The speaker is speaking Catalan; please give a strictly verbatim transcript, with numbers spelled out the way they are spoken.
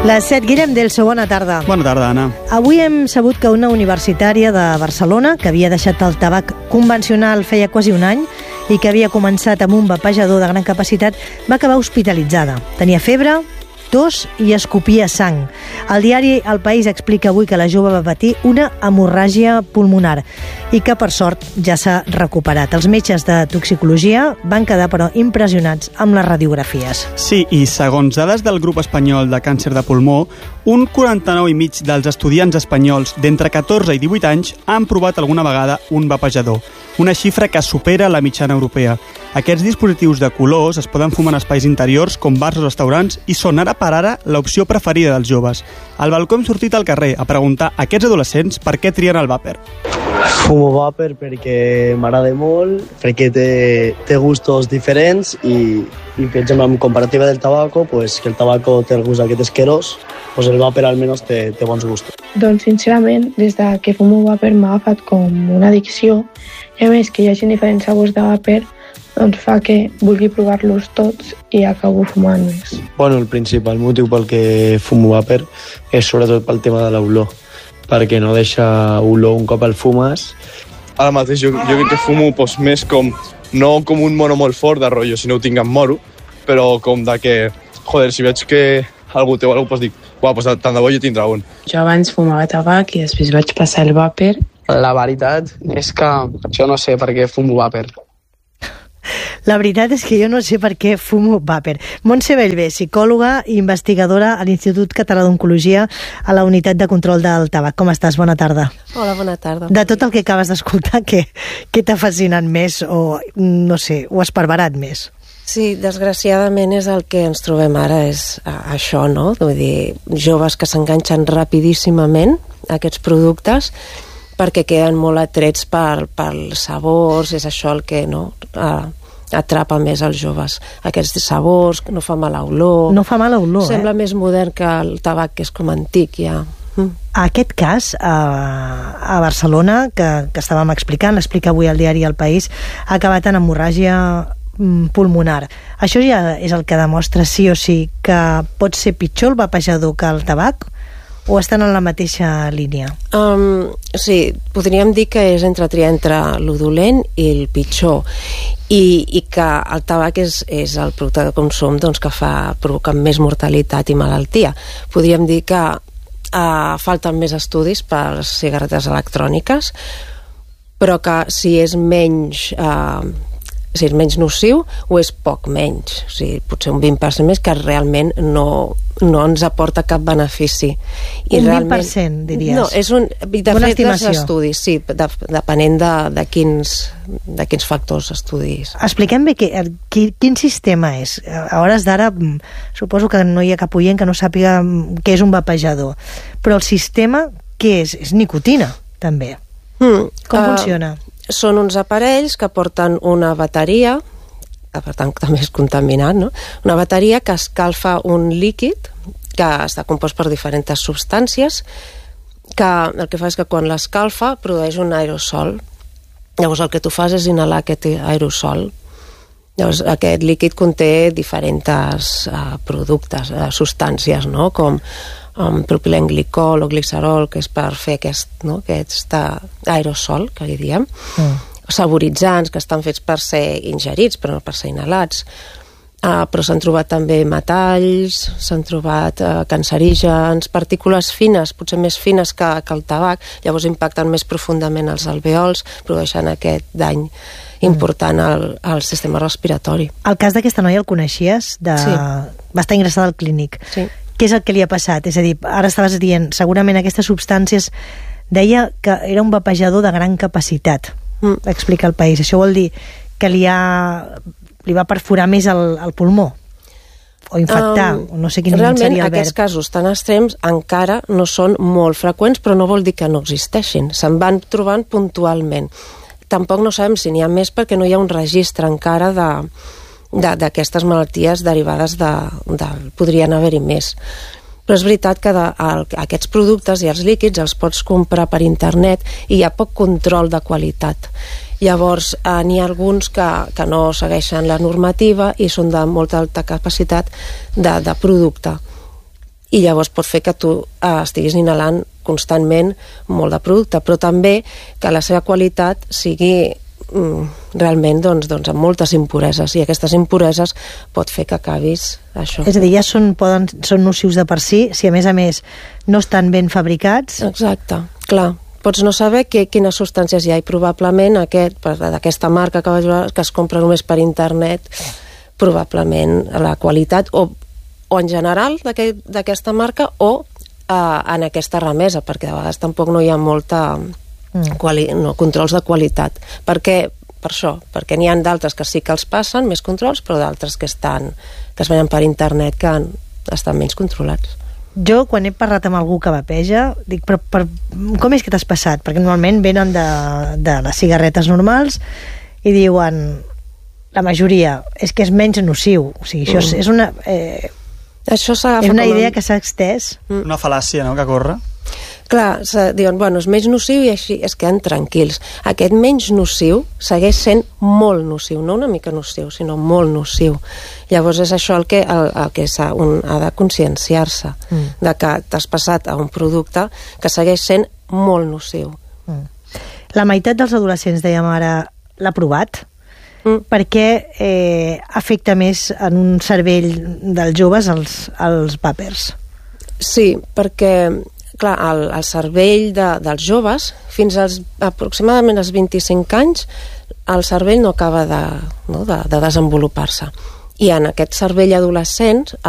Les set, Guillem Delso, bona tarda. Bona tarda, Anna. Avui hem sabut que una universitària de Barcelona, que havia deixat el tabac convencional feia quasi un any i que havia començat amb un vapejador de gran capacitat, va acabar hospitalitzada. Tenia febre, tos i escopia sang. El diari El País explica avui que la jove va patir una hemorràgia pulmonar i que, per sort, ja s'ha recuperat. Els metges de toxicologia van quedar, però, impressionats amb les radiografies. Sí, i segons dades del grup espanyol de càncer de pulmó, un quaranta-nou i mig dels estudiants espanyols d'entre catorze i divuit anys han provat alguna vegada un vapejador, una xifra que supera la mitjana europea. Aquests dispositius de colors es poden fumar en espais interiors com bars o restaurants i són ara per ara l'opció preferida dels joves. Al balcó hem sortit al carrer a preguntar a aquests adolescents per què trien el vàper. Fumo vàper perquè m'agrada molt, perquè té, té gustos diferents i, i per exemple, en comparativa del tabaco, pues, que el tabaco té el gust aquest asquerós, pues el vàper almenys té, té bons gustos. Doncs sincerament, des de que fumo vàper m'ha agafat com una addicció i a més que hi hagi diferents sabors de vàper doncs fa que vulgui provar-los tots i acabo fumant més. Bueno, el principal motiu pel que fumo vàper és sobretot pel tema de l'olor, perquè no deixa olor un cop el fumes. Ara mateix jo, jo crec que fumo pues, més com, no com un mono molt fort de rotllo, si no ho tinc en moro, però com de que, joder, si veig que algú té alguna cosa, pues dic, uah, pues tant de bo jo tindrà un. Jo abans fumava tabac i després vaig passar el vàper. La veritat és que jo no sé per què fumo vàper. La veritat és que jo no sé per què fumo vàper. Montse Bellver, psicòloga i investigadora a l'Institut Català d'Oncologia a la Unitat de Control del Tabac. Com estàs? Bona tarda. Hola, bona tarda. De tot el que acabes d'escoltar, què, què t'ha fascinat més o, no sé, o esparverat més? Sí, desgraciadament és el que ens trobem ara, és això, no? Vull dir, joves que s'enganxen rapidíssimament a aquests productes perquè queden molt atrets per, pels sabors, és això el que no, atrapa més els joves. Aquests sabors, no fa mala olor. No fa mala olor, Sembla eh? més modern que el tabac, que és com antic, ja. Mm. Aquest cas, a, a Barcelona, que, que estàvem explicant, l'explica avui el diari El País, ha acabat en hemorràgia pulmonar. Això ja és el que demostra sí o sí que pot ser pitjor el vapejador que el tabac? O estan en la mateixa línia? Um, sí, podríem dir que és entre triar entre lo dolent i el pitjor. I, i que el tabac és, és el producte de consum doncs, que fa provocar més mortalitat i malaltia. Podríem dir que uh, falten més estudis per les cigarretes electròniques, però que si és menys... Uh, si és menys nociu o és poc menys, o sigui, potser un vint per cent més, que realment no, no ens aporta cap benefici. I un realment, vint per cent, diries? No, és un, de una fet, estimació. dels estudis, sí, de, depenent de, de, quins, de quins factors estudis. Expliquem bé que, quin, quin sistema és. A hores d'ara, suposo que no hi ha cap oient que no sàpiga què és un vapejador, però el sistema, què és? És nicotina, també. Mm, Com uh, funciona? Són uns aparells que porten una bateria, que per tant també és contaminat, no? Una bateria que escalfa un líquid que està compost per diferents substàncies, que el que fa és que quan l'escalfa produeix un aerosol. Llavors el que tu fas és inhalar aquest aerosol. Llavors aquest líquid conté diferents uh, productes, uh, substàncies, no? Com um, propilenglicol o glicerol, que és per fer aquest, no? aquest aerosol, que li diem, mm. saboritzants, que estan fets per ser ingerits, però no per ser inhalats. Uh, però s'han trobat també metalls, s'han trobat uh, cancerígens, partícules fines, potser més fines que, que el tabac, llavors impacten més profundament els alveols, produeixen aquest dany important al, al sistema respiratori. El cas d'aquesta noia el coneixies? De... Sí. Va estar ingressada al clínic. Sí. Què és el que li ha passat? És a dir, ara estaves dient, segurament aquestes substàncies, deia que era un vapejador de gran capacitat, mm. explica El País. Això vol dir que li ha... li va perforar més el, el pulmó o infectar, um, no sé quin realment seria el verb. Aquests casos tan extrems encara no són molt freqüents, però no vol dir que no existeixin, se'n van trobant puntualment. Tampoc no sabem si n'hi ha més perquè no hi ha un registre encara de, de, d'aquestes malalties derivades de, de podrien haver-hi més. Però és veritat que de, el, aquests productes i els líquids els pots comprar per internet i hi ha poc control de qualitat. Llavors, eh, n'hi ha alguns que, que no segueixen la normativa i són de molta alta capacitat de, de producte. i llavors pot fer que tu eh, estiguis inhalant constantment molt de producte, però també que la seva qualitat sigui mm, realment doncs, doncs, amb moltes impureses, i aquestes impureses pot fer que acabis això. És a dir, ja són, poden, són nocius de per si, si a més a més no estan ben fabricats. Exacte, clar. Pots no saber que, quines substàncies hi ha, i probablement aquest, d'aquesta marca que, que es compra només per internet, probablement la qualitat, o, o en general d'aquesta marca, o eh, en aquesta remesa, perquè de vegades tampoc no hi ha molta mm. quali, no, controls de qualitat. Perquè, per això, perquè n'hi ha d'altres que sí que els passen, més controls, però d'altres que estan que es venen per internet que estan menys controlats. Jo, quan he parlat amb algú que vapeja, dic, però per, com és que t'has passat? Perquè normalment venen de, de les cigarretes normals i diuen, la majoria, és que és menys nociu. O sigui, això és, és una... Eh, això és una idea que s'ha extès. Una fal·làcia, no?, que corre. Clar, diuen, bueno, és menys nociu i així es queden tranquils. Aquest menys nociu segueix sent molt nociu, no una mica nociu, sinó molt nociu. Llavors és això el que, el, el que ha, un, ha de conscienciar-se, mm. de que t'has passat a un producte que segueix sent molt nociu. Mm. La meitat dels adolescents, dèiem ara, l'ha provat, mm. perquè eh, afecta més en un cervell dels joves els, els vapers. Sí, perquè clar, el, el cervell de, dels joves, fins als aproximadament als vint-i-cinc anys, el cervell no acaba de, no, de, de desenvolupar-se. I en aquest cervell adolescent,